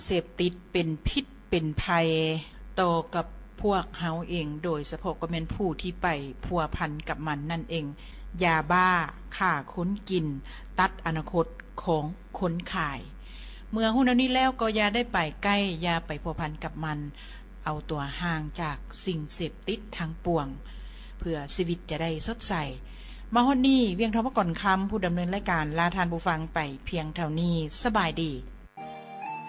เสพติดเป็นพิษเป็นภัยต่อกับพวกเฮาเองโดยเฉพาะก็แม่นผู้ที่ไปพัวพันกับมันนั่นเองยาบ้าฆ่าคนกินตัดอนาคตของคนขายเมื่อหุ้นอันนี้แล้วก็อย่าได้ไปใกล้อย่าไปพัวพันกับมันเอาตัวห่างจากสิ่งเสพติดทางปวงเพื่อชีวิตจะได้สดใสมาฮอดนี้เวียงทองก่อนคำผู้ดำเนินรายการลาทานผู้ฟังไปเพียงเท่านี้สบายดี